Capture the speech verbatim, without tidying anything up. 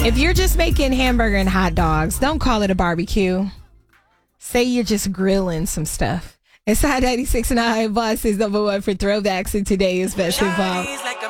If you're just making hamburger and hot dogs, don't call it a barbecue. Say you're just grilling some stuff. It's Hot ninety-six point nine, Boston's number one for throwbacks, and today is Best of All.